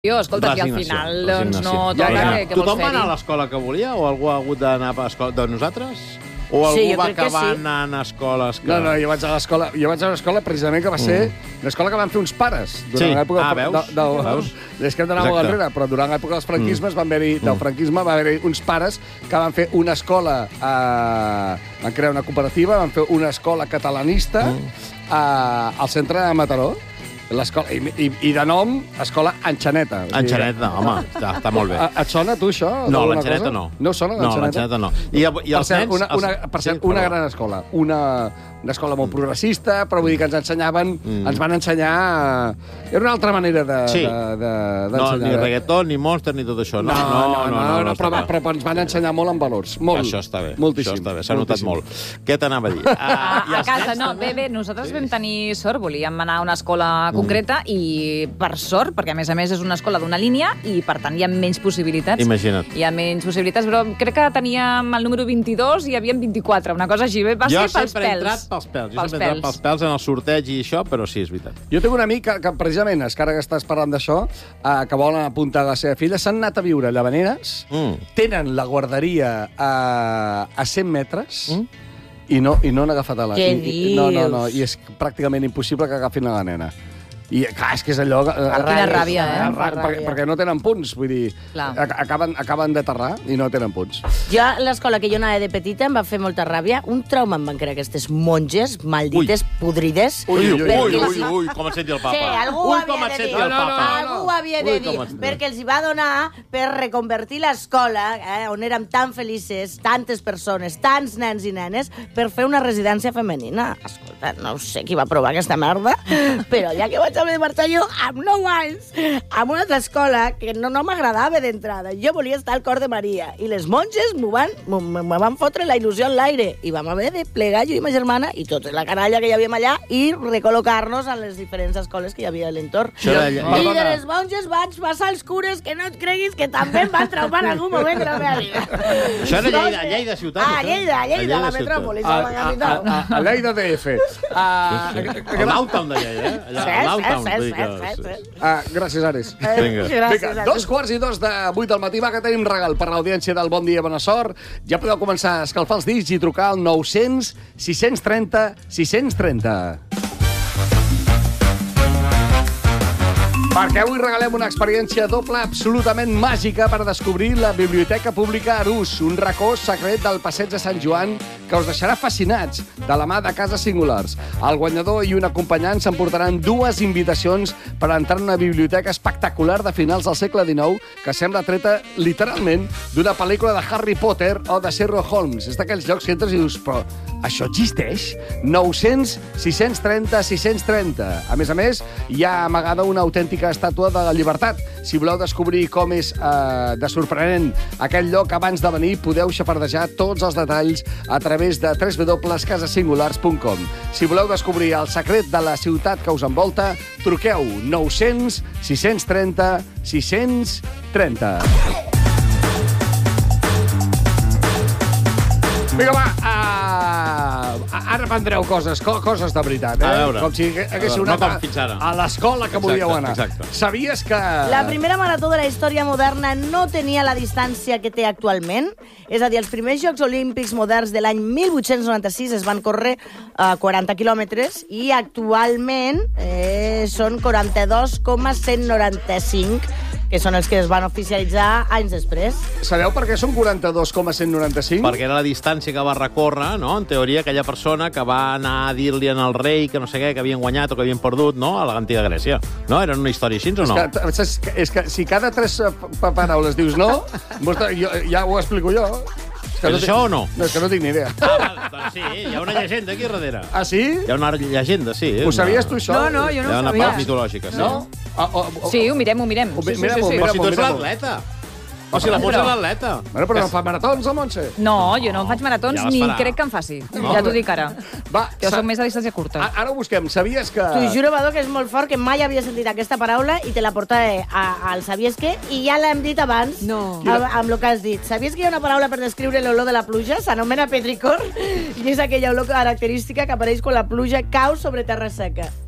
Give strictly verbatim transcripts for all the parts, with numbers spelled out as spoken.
Escolta, si al final doncs, no toca, ja, ja. Què, què Tothom vols va anar fer-hi? a l'escola que volia o algú ha hagut d'anar a l'escola de nosaltres? O algú Sí, jo va crec que acabar sí. anant a escoles que... No, no, jo vaig a l'escola, jo vaig a l'escola precisament que va ser Mm. l'escola que van fer uns pares. Durant Sí. l'època Ah, del- veus? del- del- Veus? És que hem d'anar molt Exacte. enrere, però durant l'època dels franquismes van haver-hi, del Mm. franquisme va haver-hi uns pares que van fer una escola, eh, van crear una cooperativa, van fer una escola catalanista eh, al centre de Mataró. L'escola, i, i, i de nom, escola Enxaneta. Enxaneta, home, està, està molt bé. A, et sona a tu això? No, d'alguna l'Enxaneta cosa? no. No us sona No, l'Enxaneta? l'Enxaneta no. I, i Per els cert, nens... una, una, els... per cert, Sí, una perdó. gran escola. Una, una escola molt progressista, però vull dir que ens ensenyaven... Mm. Ens van ensenyar... Era una altra manera de, Sí. de, de, No, d'ensenyar. ni reggaeton, ni monster, ni tot això. No, No, no, no, no, no, està però, bé. però ens van ensenyar molt en valors. Molt. Això està bé, Moltíssim. això està bé, s'ha notat moltíssim. molt. Què t'anava a dir? A, Ah, i a els casa, nens no, també? bé, bé, nosaltres vam tenir sort, volíem anar a una escola concreta i per sort, perquè a més a més és una escola d'una línia i per tant hi ha menys possibilitats. Imagina't. Hi ha menys possibilitats, però crec que teníem el número vint-i-dos i hi havia vint-i-quatre, una cosa així. Va Jo ser pels sempre he pèls. entrat pels pèls. Jo Pels sempre he entrat pèls. pels pèls en el sorteig i això, però sí, és veritat. Jo tinc un amic que, que precisament, és que ara que estàs parlant d'això, eh, que volen apuntar la seva filla, s'han anat a viure a Llavaneres, Mm. tenen la guarderia a, a cent metres, Mm. i no, i no han agafat a la... Què i, i, no, no, no, dius? i és pràcticament impossible que agafin a la nena. I, clar, és que és allò... Eh, Quina ràbia, eh? Ra- perquè, perquè no tenen punts, vull dir, Clar. ac- acaben, acaben d'aterrar i no tenen punts. Jo, a l'escola que jo anava de petita, em va fer molta ràbia. Un trauma em van crear aquestes monges maldites, podrides. Ui, ui, ui, perquè Ui, els ui, hi- ui, com et senti el papa. Sí, algú ui, ho com havia et de senti dir. el papa. Algú ho havia de Ui, dir, com et- perquè els hi va donar per reconvertir l'escola, eh, on érem tan felices, tantes persones, tants nens i nenes, per fer una residència femenina. Escolta, no sé qui va provar aquesta merda, però ja que vaig haver de marxar jo amb nou anys, amb una altra escola que no, no m'agradava d'entrada. Jo volia estar al cor de Maria, i les monges m'ho van, m'ho- me van fotre la il·lusió en l'aire, i vam haver de plegar jo i ma germana, i tota la canalla que hi havia allà, i recol·locar-nos a les diferents escoles que hi havia a l'entorn. Això era allà- I de les monges vaig passar als cures, que no et creguis que també em van traumar en algun moment de la meva vida. Això era Lleida, a Lleida ciutat, Ah, això? Lleida, A Lleida, Lleida la ciutat. metròpolis, A, a la a, capital. a, a Lleida D F. Uh, El downtown de Lleida, eh? Allà, Sí, el downtown. sí, vull sí, dir que- sí, sí, sí. uh, gràcies, Ares. Vinga. Gràcies. Vinga, dos quarts i dos de vuit del matí, va, que tenim regal per l'audiència del Bon Dia, Bona Sort. Ja podeu començar a escalfar els dits i trucar al nou cents sis cents trenta sis cents trenta. Perquè avui regalem una experiència doble absolutament màgica per descobrir la Biblioteca Pública Arús, un racó secret del Passeig de Sant Joan que us deixarà fascinats de la mà de Cases Singulars. El guanyador i un acompanyant s'emportaran dues invitacions per entrar en una biblioteca espectacular de finals del segle dinou que sembla treta literalment d'una pel·lícula de Harry Potter o de Sherlock Holmes. És d'aquells llocs que entres i dius, però això existeix? nou cents sis cents trenta sis cents trenta. A més a més, hi ha amagada una autèntica estàtua de la llibertat. Si voleu descobrir com és eh, de sorprenent aquell lloc abans de venir, podeu xafardejar tots els detalls a través de w w w punt cases singulars punt com. Si voleu descobrir el secret de la ciutat que us envolta, truqueu nou cents sis cents trenta sis cents trenta. Vinga, va, uh, ara prendreu coses, co coses de veritat, eh? A veure. Com si haguéssiu No anat com fins ara. a l'escola que volíeu anar. exacte. Sabies que... La primera marató de la història moderna no tenia la distància que té actualment. És a dir, els primers Jocs Olímpics moderns de l'any mil vuit-cents noranta-sis es van córrer a quaranta quilòmetres i actualment eh, són quaranta-dos coma cent noranta-cinc, que són els que es van oficialitzar anys després. Sabeu per què són quaranta-dos coma cent noranta-cinc? Perquè era la distància que va recórrer, no? En teoria, aquella persona que va anar a dir-li al rei que no sé què, que havien guanyat o que havien perdut, no?, a l'antiga Grècia. No? Era una història així, o no? És que, és, que, és que si cada tres eh, pa- paraules dius no, vostre, jo, ja ho explico jo. És, És no això o no? No, és que no tinc ni idea. Ah, val, doncs sí, hi ha una llegenda aquí darrere. Ah, sí? Hi ha una llegenda, sí. Ho sabies tu, això? No, no, jo Hi no ha ho una sabia. part mitològica, sí. No? Ah, oh, oh, Sí, ho mirem, ho mirem. Ho Sí, sí, mirem, sí, ho sí. Però si tu ets Mirem-ho. l'atleta. O si la Montse és l'atleta. Bueno, però no fa maratons, la Montse? No, jo no em faig maratons Ja les ni farà. crec que em faci. No. Ja t'ho dic ara. Va, Jo sa- soc més a distància curta. a- Ara ho busquem. Sabies que... T'ho juro, Badó, que és molt fort, que mai havia sentit aquesta paraula i te la portaré a- al Sabies què, i ja l'hem dit abans, No. amb, amb el que has dit. Sabies que hi ha una paraula per descriure l'olor de la pluja? S'anomena petricor, i és aquella olor característica que apareix quan la pluja cau sobre terra seca.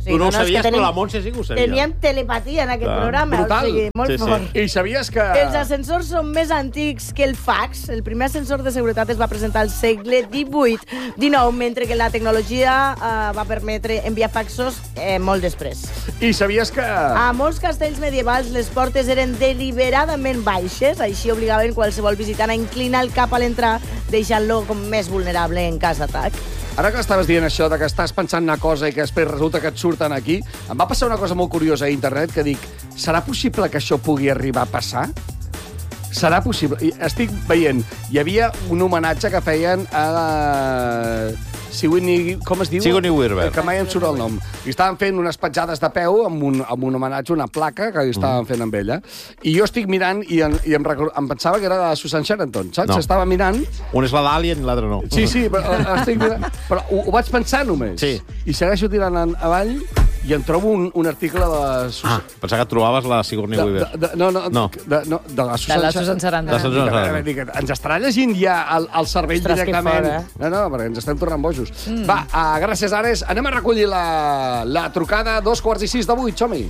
Sí, tu no, no, ho no, és sabies, que tenim- però la Montse sí que ho sabia. Teníem telepatia en aquest Clar. programa, Brutal. o sigui, molt Sí, sí. fort. I sabies que... Els ascensors són més antics que el fax. El primer ascensor de seguretat es va presentar al segle divuit dinou, mentre que la tecnologia eh, va permetre enviar faxos eh, molt després. I sabies que... A molts castells medievals les portes eren deliberadament baixes, així obligaven qualsevol visitant a inclinar el cap a l'entrar, deixant-lo com més vulnerable en cas d'atac. Ara que estaves dient això, de que estàs pensant una cosa i que després resulta que et surten aquí, em va passar una cosa molt curiosa a internet que dic, serà possible que això pugui arribar a passar? Serà possible? I estic veient, hi havia un homenatge que feien a la... Sigourney... Com es diu? Sigourney Weaver. Que mai em surt el nom. I estaven fent unes petjades de peu amb un, amb un homenatge, una placa que estaven fent amb ella. I jo estic mirant i, en, i em, record, em pensava que era de Susan Sheraton, saps? No. Estava mirant... Un és la d'Alien i l'altre no. Sí, sí, però, estic mirant, però ho, ho vaig pensar només. Sí. I segueixo tirant en, avall i em trobo un, un article de la Susan... Ah, pensava que trobaves la Sigourney de, Weaver. de, de, no, no, No. De, no, de la Susan, De la Susan Sarandon. De la Susan Dic, a veure, Sarandon. dic, ens estarà llegint ja el, el cervell Ostres, que directament. fort, eh? No, no, perquè ens estem tornant bojos. Mm. Va, uh, gràcies, Ares. Anem a recollir la, la trucada dos quarts i sis de vuit. Som-hi.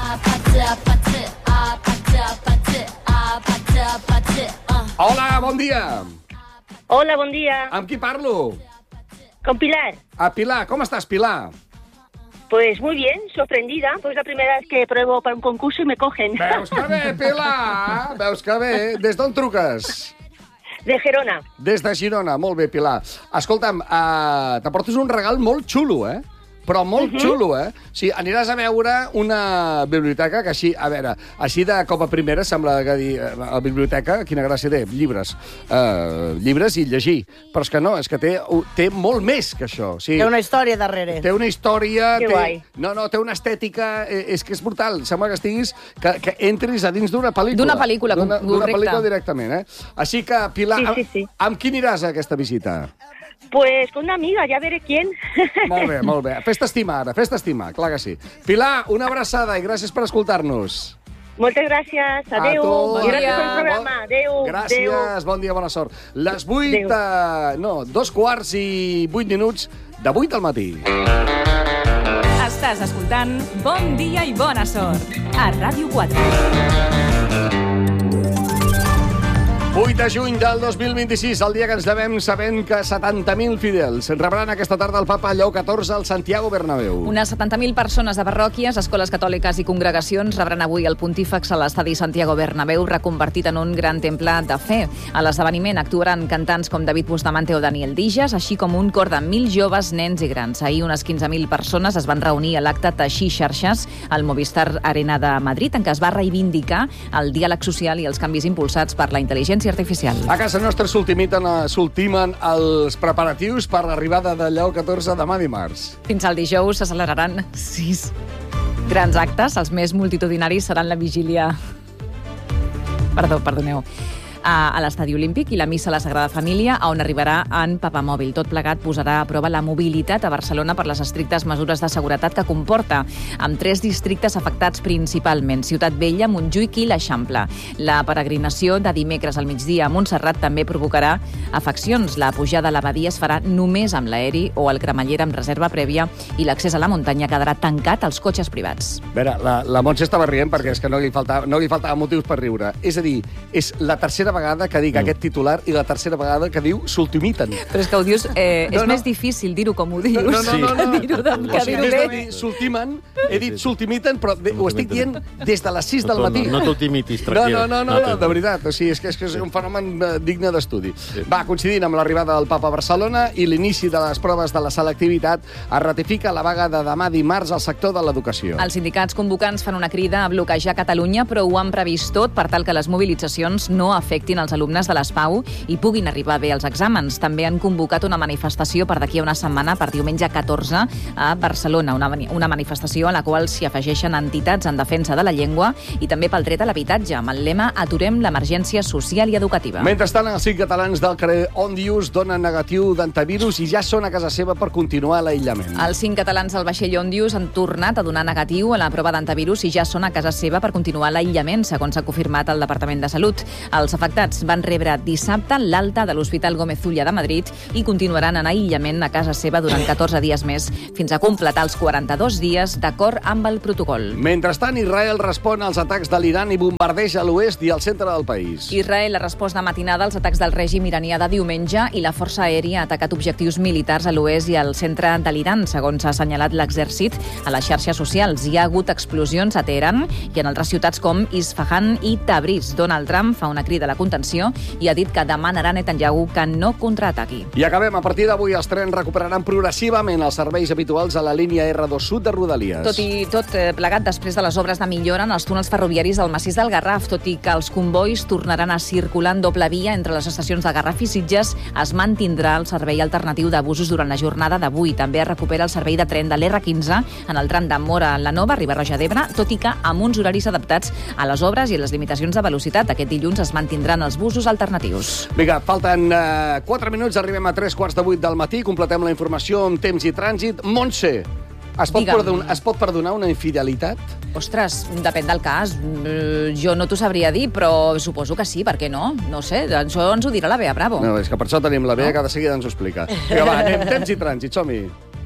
Hola, bon dia. Hola, bon dia. Amb qui parlo? Con Pilar. A Pilar. Com estàs, Pilar? Pues muy bien, sorprendida. Pues la primera vez que pruebo para un concurso y me cogen. Veus que bé, Pilar? Veus que bé? Des d'on truques? De Gerona. Des de Girona. Molt bé, Pilar. Escolta'm, uh, t'aportes un regal molt xulo, eh? Però molt uh -huh. xulo, eh? O sigui, aniràs a veure una biblioteca que així, a veure, així de cop a primera sembla que dir, eh, la biblioteca, quina gràcia té, llibres. Uh, llibres i llegir. Però és que no, és que té, té molt més que això. O sigui, Té una història darrere. té una història... Que té, guai. no, no, té una estètica... Eh, és que és brutal. Sembla que estiguis... Que, que entris a dins d'una pel·lícula. D'una pel·lícula, D'una d'una correcte. pel·lícula directament, eh? Així que, Pilar, Sí, sí, amb, sí. amb qui aniràs a aquesta visita? Pues con una amiga, ya veré quién. Molt bé, molt bé. Fes-te estimar, ara, fes-te estimar, clar que sí. Pilar, una abraçada i gràcies per escoltar-nos. Moltes gràcies. Adéu. tu, I gràcies adéu. pel programa. Adéu. Gràcies, Adéu. bon dia, bona sort. Les vuit, Adéu. eh, no, dos quarts i vuit minuts de vuit del matí. Estàs escoltant Bon dia i bona sort a Ràdio quatre. vuit de juny del dos mil vint-i-sis, el dia que ens devem sabent que setanta mil fidels rebran aquesta tarda el Papa Lleó catorze al Santiago Bernabéu. Unes setanta mil persones de parròquies, escoles catòliques i congregacions rebran avui el pontífex a l'estadi Santiago Bernabéu, reconvertit en un gran temple de fe. A l'esdeveniment actuaran cantants com David Bustamante o Daniel Dijas, així com un cor de mil joves, nens i grans. Ahir unes quinze mil persones es van reunir a l'acte Teixir xarxes al Movistar Arena de Madrid, en què es va reivindicar el diàleg social i els canvis impulsats per la intel·ligència artificial. A casa nostra s'ultimiten eh, s'ultimen els preparatius per l'arribada de Lleó catorze demà dimarts. Fins al dijous se celebraran sis grans actes. Els més multitudinaris seran la vigília... Perdó, perdoneu. A, a l'Estadi Olímpic i la missa a la Sagrada Família, on arribarà en Papamòbil. Tot plegat posarà a prova la mobilitat a Barcelona per les estrictes mesures de seguretat que comporta, amb tres districtes afectats principalment: Ciutat Vella, Montjuïc i l'Eixample. La peregrinació de dimecres al migdia a Montserrat també provocarà afeccions. La pujada a l'abadia es farà només amb l'aeri o el cremallera amb reserva prèvia i l'accés a la muntanya quedarà tancat als cotxes privats. A veure, la, la Montse estava rient perquè és que no li faltava, no li faltava motius per riure. És a dir, és la tercera vegada que dic mm. aquest titular i la tercera vegada que diu s'ultimiten. Però és que ho dius... Eh, No, és no. més difícil dir-ho com ho dius. No, no, no, no. Que dir-ho de- O que sigui, dir-ho en vez de bé. dir s'ultimen, he dit s'ultimiten, però de, ho estic dient des de les sis del No, matí. no, no t'ultimitis, No, tranquil. no, no, no, No no, de veritat. O sigui, és que és, que és un fenomen eh, digne d'estudi. Va, coincidint amb l'arribada del Papa a Barcelona i l'inici de les proves de la selectivitat, es ratifica la vaga de demà dimarts al sector de l'educació. Els sindicats convocants fan una crida a bloquejar Catalunya, però ho han previst tot per tal que les mobilitzacions no afectin els alumnes de les PAU i puguin arribar bé als exàmens. També han convocat una manifestació per d'aquí a una setmana, per diumenge catorze, a Barcelona. Una, una manifestació a la qual s'hi afegeixen entitats en defensa de la llengua i també pel dret a l'habitatge, amb el lema Aturem l'emergència social i educativa. Mentrestant, els cinc catalans del carrer Òndius donen negatiu d'antivirus i ja són a casa seva per continuar l'aïllament. Els cinc catalans del vaixell Òndius han tornat a donar negatiu a la prova d'antivirus i ja són a casa seva per continuar l'aïllament, segons s'ha confirmat al Departament de Salut. Els afectats afectats van rebre dissabte l'alta de l'Hospital Gómez Ulla de Madrid i continuaran en aïllament a casa seva durant catorze dies més, fins a completar els quaranta-dos dies d'acord amb el protocol. Mentrestant, Israel respon als atacs de l'Iran i bombardeja a l'oest i al centre del país. Israel ha respost de matinada als atacs del règim iranià de diumenge i la força aèria ha atacat objectius militars a l'oest i al centre de l'Iran, segons ha assenyalat l'exèrcit a les xarxes socials. Hi ha hagut explosions a Teheran i en altres ciutats com Isfahan i Tabriz. Donald Trump fa una crida a la contenció i ha dit que demanarà a Netanyahu que no contraataqui. I acabem. A partir d'avui, els trens recuperaran progressivament els serveis habituals a la línia erre dos Sud de Rodalies. Tot i tot plegat després de les obres de millora en els túnels ferroviaris del massís del Garraf, tot i que els convois tornaran a circular en doble via entre les estacions de Garraf i Sitges, es mantindrà el servei alternatiu de busos durant la jornada d'avui. També es recupera el servei de tren de l'erre quinze en el tram de Móra la Nova, Riba-roja d'Ebre, tot i que amb uns horaris adaptats a les obres i a les limitacions de velocitat. Aquest dilluns es mantindran els busos alternatius. Vinga, falten uh, quatre minuts, arribem a tres quarts de vuit del matí, completem la informació amb temps i trànsit. Montse, es pot, perdonar, es pot perdonar una infidelitat? Ostres, depèn del cas. Jo no t'ho sabria dir, però suposo que sí, per què no? No sé, això ens ho dirà la Bea Bravo. No, és que per això tenim la Bea, no? Que de seguida ens ho explica. Vinga, va, anem, temps i trànsit, som-hi.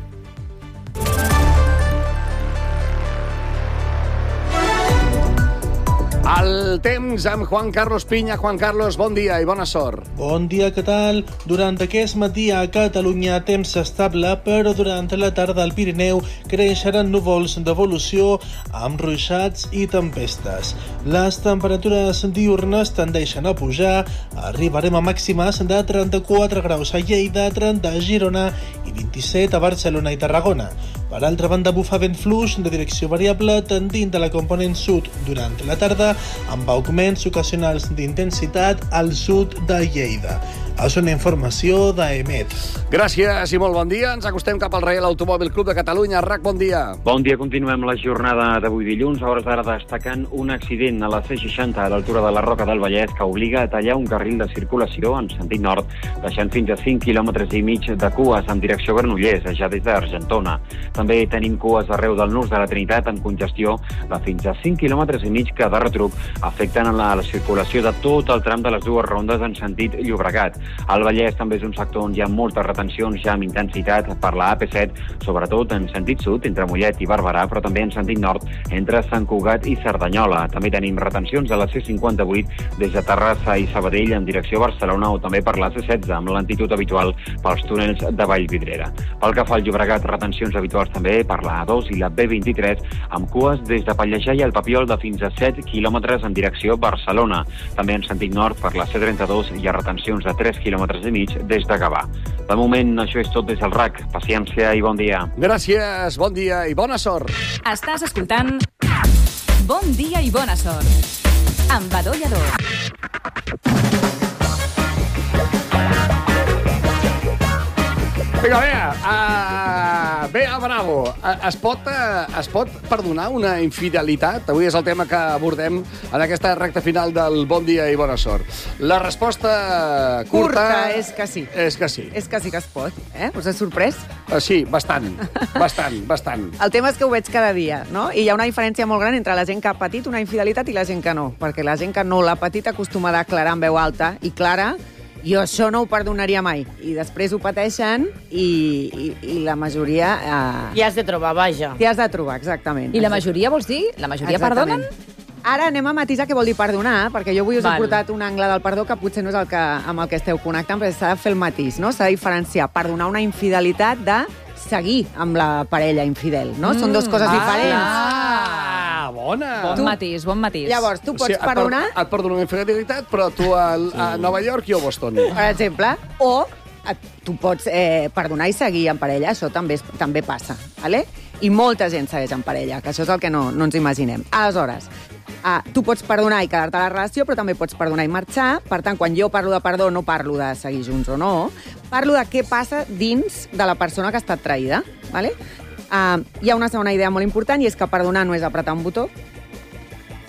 El temps amb Juan Carlos Piña. Juan Carlos, bon dia i bona sort. Bon dia, què tal? Durant aquest matí a Catalunya temps estable, però durant la tarda al Pirineu creixeran núvols d'evolució amb ruixats i tempestes. Les temperatures diurnes tendeixen a pujar. Arribarem a màximes de trenta-quatre graus a Lleida, trenta a Girona i vint-i-set a Barcelona i Tarragona. Per altra banda, bufa vent fluix de direcció variable tendint a la component sud durant la tarda, amb augments ocasionals d'intensitat al sud de Lleida. És una informació d'Emet. Gràcies i molt bon dia. Ens acostem cap al Reial Automòbil Club de Catalunya. Rac, bon dia. Bon dia. Continuem la jornada d'avui dilluns. A hores d'ara destacant un accident a la C seixanta a l'altura de la Roca del Vallès que obliga a tallar un carril de circulació en sentit nord, deixant fins a cinc quilòmetres i mig de cues en direcció Granollers, ja des d'Argentona. També tenim cues arreu del Nus de la Trinitat amb congestió de fins a cinc quilòmetres i mig que de retruc afecten a la, la circulació de tot el tram de les dues rondes en sentit Llobregat. El Vallès també és un sector on hi ha moltes retencions ja amb intensitat per la A P set, sobretot en sentit sud, entre Mollet i Barberà, però també en sentit nord, entre Sant Cugat i Cerdanyola. També tenim retencions a la C cinquanta-vuit des de Terrassa i Sabadell en direcció a Barcelona o també per la C setze, amb lentitud habitual pels túnels de Vallvidrera. Pel que fa al Llobregat, retencions habituals també per la A dos i la B vint-i-tres, amb cues des de Pallejà i el Papiol de fins a set quilòmetres en direcció a Barcelona. També en sentit nord per la C trenta-dos hi ha retencions de tres quilòmetres i mig des de Gavà. De moment, això és tot des del R A C. Paciència i bon dia. Gràcies, bon dia i bona sort. Estàs escoltant Bon dia i bona sort amb Badó Lladó. Vinga, Bea, uh, Bea Bravo, uh, es, pot, uh, es pot perdonar una infidelitat? Avui és el tema que abordem en aquesta recta final del Bon dia i bona sort. La resposta curta... Curta és que sí. És que sí. És que sí que es pot, eh? Us ha sorprès? Uh, sí, bastant, bastant, bastant. El tema és que ho veig cada dia, no? I hi ha una diferència molt gran entre la gent que ha patit una infidelitat i la gent que no, perquè la gent que no l'ha patit acostumada a aclarar en veu alta i clara. Jo això no ho perdonaria mai. I després ho pateixen i, i, i la majoria... Eh... I has de trobar, vaja. T'hi has de trobar, exactament. I la majoria, vols dir? La majoria Exactament. perdonen? Ara anem a matisar què vol dir perdonar, perquè jo avui us Val. he portat un angle del perdó que potser no és el que, amb el que esteu connectant, però s'ha de fer el matís, no? S'ha de diferenciar perdonar una infidelitat de seguir amb la parella infidel, no? Mm, Són dues coses ah, diferents. Ah, bona! Bon matís, bon matís. Llavors, tu pots O sigui, et perdonar, per- Et perdono una infidelitat, però tu a, a Nova York i jo a Boston. per exemple, o et- tu pots eh, perdonar i seguir en parella, això també, és, també passa, ¿vale? I molta gent segueix en parella, que això és el que no, no ens imaginem. Aleshores, uh, tu pots perdonar i quedar-te a la relació, però també pots perdonar i marxar. Per tant, quan jo parlo de perdó, no parlo de seguir junts o no, parlo de què passa dins de la persona que ha estat traïda, ¿vale? Uh, hi ha una segona idea molt important, i és que perdonar no és apretar un botó,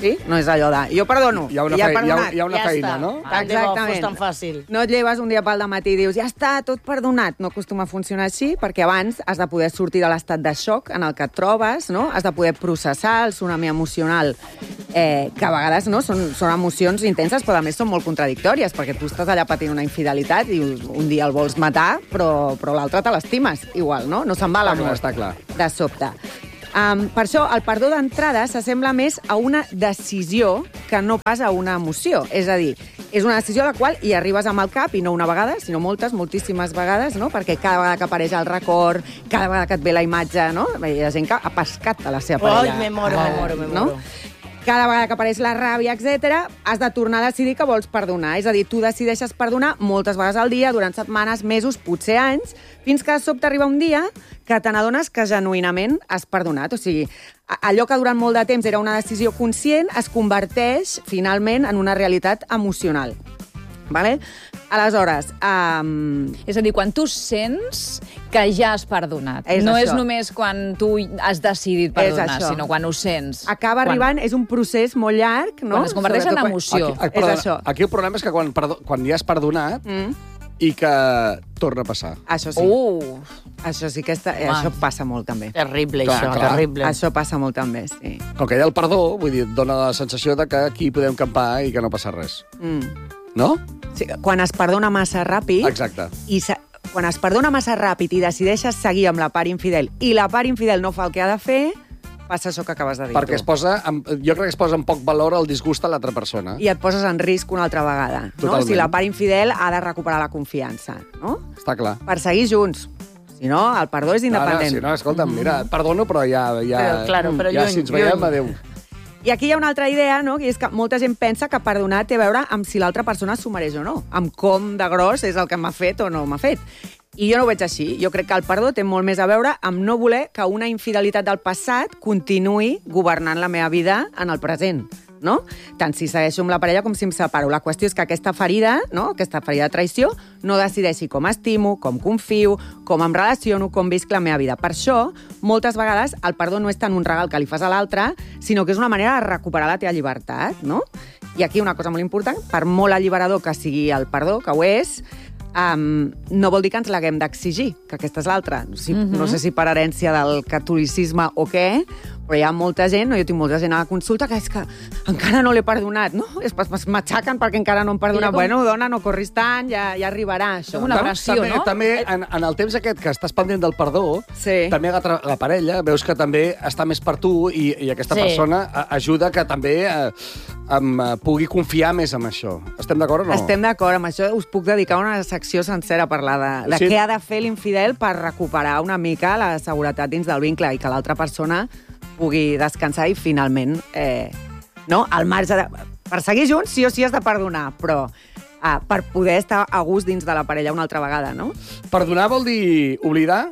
Sí? No és allò de... Jo perdono. Hi ha una, ja fei... hi ha, hi ha una Ja feina, està. no? Tant de bo fos tan fàcil. No et lleves un dia pel dematí i dius ja està, tot perdonat. No acostuma a funcionar així perquè abans has de poder sortir de l'estat de xoc en el que et trobes, no? Has de poder processar el tsunami emocional, eh, que a vegades no, són, són emocions intenses, però a més són molt contradictòries, perquè tu estàs allà patint una infidelitat i un dia el vols matar, però, però l'altre te l'estimes igual, no? No se'n va l'amor Està clar. de sobte. Um, per això, el perdó d'entrada s'assembla més a una decisió que no pas a una emoció. És a dir, és una decisió a la qual hi arribes amb el cap, i no una vegada, sinó moltes, moltíssimes vegades, no? Perquè cada vegada que apareix el record, cada vegada que et ve la imatge, no? Hi ha gent que ha pescat a la seva parella. Ai, me moro, me moro, me moro. No? Cada vegada que apareix la ràbia, etcètera, has de tornar a decidir que vols perdonar. És a dir, tu decideixes perdonar moltes vegades al dia, durant setmanes, mesos, potser anys, fins que de sobte arriba un dia que te n'adones que genuïnament has perdonat. O sigui, allò que durant molt de temps era una decisió conscient es converteix, finalment, en una realitat emocional. Vale? Aleshores... Um... És a dir, quan tu sents que ja has perdonat. És no això. és només quan tu has decidit perdonar, sinó quan ho sents. Acaba quan... arribant, és un procés molt llarg, no? Quan es converteix en Sobretot emoció. Aquí, És perdona, això. aquí el problema és que quan, perdo, quan ja has perdonat Mm. i que torna a passar. Això sí. Uh, Això sí que està, això passa molt també. Terrible, Clar, això, clar. terrible. Això passa molt també, sí. Com que hi ha el perdó, vull dir, dona la sensació de que aquí podem campar i que no passa res. Mm. No? Sí, quan es perdona massa ràpid... Exacte. I se, quan es perdona massa ràpid i decideixes seguir amb la part infidel i la part infidel no fa el que ha de fer, passa això que acabes de dir Perquè tu. es posa, en, jo crec que es posa en poc valor el disgust a l'altra persona. I et poses en risc una altra vegada. No? Totalment. Si la part infidel ha de recuperar la confiança. No? Està clar. Per seguir junts. Si no, el perdó és independent. Ara, si no, escolta'm, mira, et perdono, però ja... ja Però, claro, però ja lluny, si ens veiem, lluny. adéu. I aquí hi ha una altra idea, no? Que és que molta gent pensa que perdonar té a veure amb si l'altra persona s'ho mereix o no, amb com de gros és el que m'ha fet o no m'ha fet. I jo no ho veig així. Jo crec que el perdó té molt més a veure amb no voler que una infidelitat del passat continuï governant la meva vida en el present. No? Tant si segueixo amb la parella com si em separo. La qüestió és que aquesta ferida, no? Aquesta ferida de traïció, no decideixi com estimo, com confio, com em relaciono, com visc la meva vida. Per això, moltes vegades, el perdó no és tant un regal que li fas a l'altre, sinó que és una manera de recuperar la teva llibertat, no? I aquí una cosa molt important, per molt alliberador que sigui el perdó, que ho és, Um, no vol dir que ens l'haguem d'exigir, que aquesta és l'altra. Si, uh -huh. No sé si per herència del catolicisme o què, però hi ha molta gent, no? Jo tinc molta gent a la consulta que és que encara no l'he perdonat, no? Es m'aixaquen perquè encara no em perdonat. Com... Bueno, dona, no corris tant, ja, ja arribarà això. Una no? abració, també, no? També, en, en el temps aquest que estàs pendent del perdó, Sí. també la, la parella veus que també està més per tu i, i aquesta Sí. persona a, ajuda que també eh, em, eh, pugui confiar més en això. Estem d'acord o no? Estem d'acord amb això. Us puc dedicar una secció sencera a parlar de, de Sí. què ha de fer l'infidel per recuperar una mica la seguretat dins del vincle i que l'altra persona pugui descansar i finalment, eh, no, al marge de... Per seguir junts, sí o sí has de perdonar, però eh, per poder estar a gust dins de la parella una altra vegada, no? Perdonar vol dir oblidar?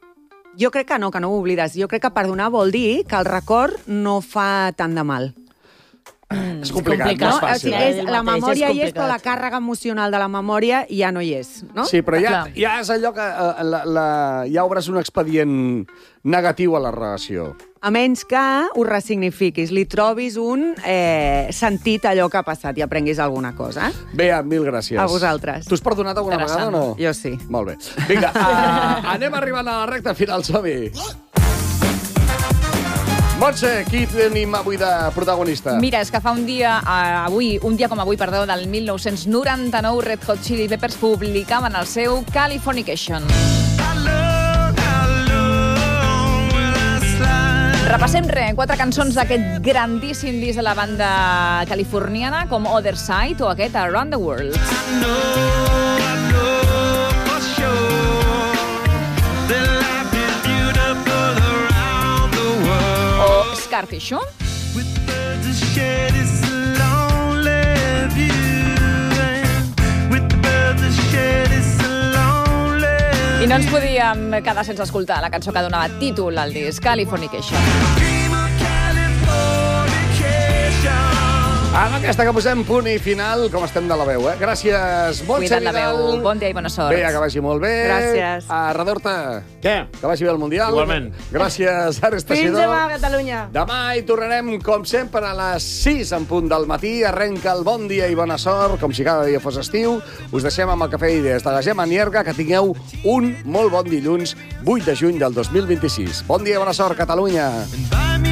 Jo crec que no, que no ho oblides. Jo crec que perdonar vol dir que el record no fa tant de mal. Mm, és complicat, complicat. no és No? O fàcil. sigui, eh? és, El la mateix, memòria és hi és, però la complicat. càrrega emocional de la memòria ja no hi és, no? Sí, però ja, Clar. ja és allò que eh, la, la, ja obres un expedient negatiu a la relació. A menys que ho ressignifiquis, li trobis un eh, sentit a allò que ha passat i aprenguis alguna cosa. Bea, mil gràcies. A vosaltres. Tu has perdonat alguna Interessant. vegada o no? Jo sí. Molt bé. Vinga, uh, anem arribant a la recta final, som-hi. Montse, qui tenim avui de protagonista? Mira, és que fa un dia, uh, avui, un dia com avui, perdó, del mil nou-cents noranta-nou, Red Hot Chili Peppers publicaven el seu Californication. Repassem res, quatre cançons d'aquest grandíssim disc de la banda californiana, com Other Side o aquest Around the World. O Scar Tissue. I no ens podíem quedar sense escoltar la cançó que donava títol al disc, Californication. Amb aquesta que posem punt i final, com estem de la veu, eh? Gràcies, Montse Cuida't la Vidal. veu. Bon dia i bona sort. Bé, que vagi molt bé. Gràcies. A Redorta. Què? Que vagi bé el Mundial. Igualment. Gràcies, Ares Fins Teixidor. demà, Catalunya. Demà hi tornarem, com sempre, a les sis en punt del matí. Arrenca el bon dia i bona sort, com si cada dia fos estiu. Us deixem amb el Cafè Idees de la Gemma Nierga. Que tingueu un molt bon dilluns, vuit de juny del dos mil vint-i-sis. Bon dia i bona sort, Catalunya.